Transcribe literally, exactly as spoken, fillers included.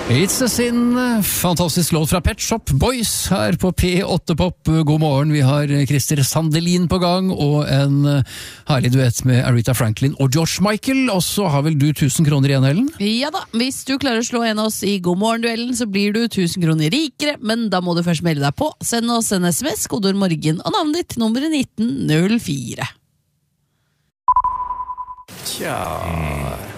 It's a Sin, fantastisk låt fra Pet Shop Boys her på P åtte Pop. God morgen, vi har Christer Sandelin på gang og en herlig duett med Aretha Franklin og George Michael. Og så har vel du tusen kroner igjen, Ellen? Ja da, hvis du klarer å slå en av oss i God morgen-duellen, så blir du tusen kroner rikere, men da må du først melde deg på. Send oss en sms, kodeord morgen og navnet ditt, nummeret nitten null fire. Tja...